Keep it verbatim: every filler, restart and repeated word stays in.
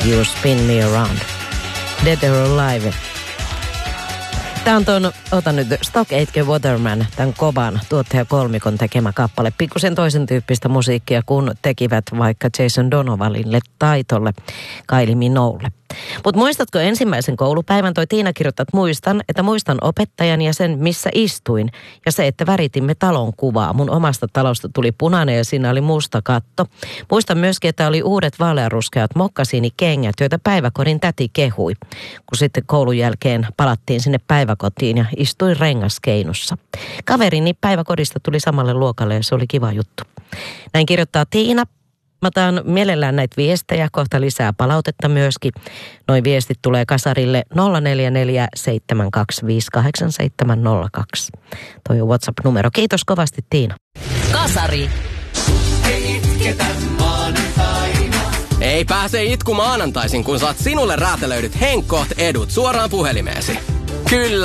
You Spin Me Around. Dead or Alive. Tämä on tuon, ota nyt, Stock Aitken Waterman, tämän Koban tuottajakolmikon tekemä kappale. Pikkusen toisen tyyppistä musiikkia, kun tekivät vaikka Jason Donovanille tai tolle Kylie Minoguelle. Mutta muistatko ensimmäisen koulupäivän? Toi Tiina kirjoittaa, että muistan, että muistan opettajan ja sen, missä istuin. Ja se, että väritimme talon kuvaa. Mun omasta talosta tuli punainen ja siinä oli musta katto. Muistan myöskin, että oli uudet vaaleanruskeat mokkasiinikengät, joita päiväkodin täti kehui. Kun sitten koulun jälkeen palattiin sinne päiväkotiin ja istuin rengaskeinussa. Kaverini päiväkodista tuli samalle luokalle ja se oli kiva juttu. Näin kirjoittaa Tiina. Mä otan mielellään näitä viestejä, kohta lisää palautetta myöskin. Noin viestit tulee kasarille nolla neljä neljä seitsemän kaksi viisi kahdeksan seitsemän nolla kaksi. Toi on WhatsApp-numero. Kiitos kovasti, Tiina. Kasari. Ei itketä maanantaina. Ei pääse itku maanantaisin, kun saat sinulle räätälöidyt Henkkoht edut suoraan puhelimeesi. Kyllä